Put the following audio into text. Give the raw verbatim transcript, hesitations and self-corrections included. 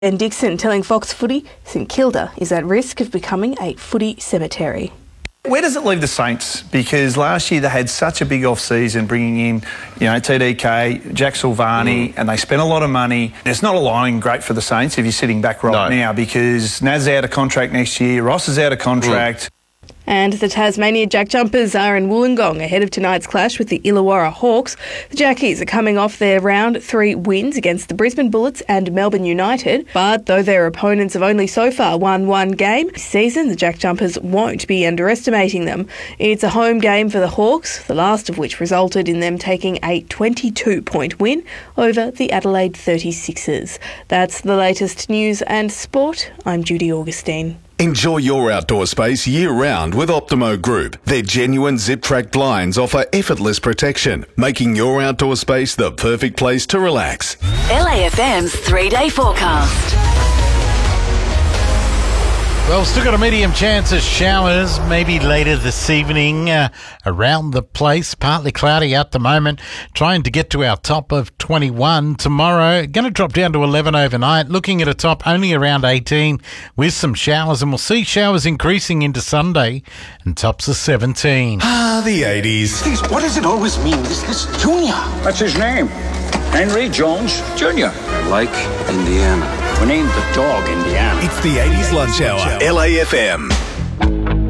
And Dixon telling Fox Footy St Kilda is at risk of becoming a footy cemetery. Where does it leave the Saints? Because last year they had such a big off-season, bringing in, you know, T D K, Jack Silvani, mm. and they spent a lot of money. It's not aligning great for the Saints if you're sitting back right no. now, because Naz is out of contract next year, Ross is out of contract. Mm. And the Tasmania Jack Jumpers are in Wollongong ahead of tonight's clash with the Illawarra Hawks. The Jackies are coming off their round three wins against the Brisbane Bullets and Melbourne United. But though their opponents have only so far won one game this season, the Jack Jumpers won't be underestimating them. It's a home game for the Hawks, the last of which resulted in them taking a twenty-two point win over the Adelaide thirty-sixers. That's the latest news and sport. I'm Judy Augustine. Enjoy your outdoor space year-round with Optimo Group. Their genuine zip-track blinds offer effortless protection, making your outdoor space the perfect place to relax. L A F M's three-day forecast. Well, still got a medium chance of showers, maybe later this evening uh, around the place. Partly cloudy at the moment. Trying to get to our top of twenty-one tomorrow. Going to drop down to eleven overnight. Looking at a top only around eighteen with some showers. And we'll see showers increasing into Sunday and tops of seventeen. Ah, the eighties. Please, what does it always mean? This, this Junior. That's his name. Henry Jones Junior Like Indiana. We named the dog Indiana. It's the eighties lunch hour. L A F M.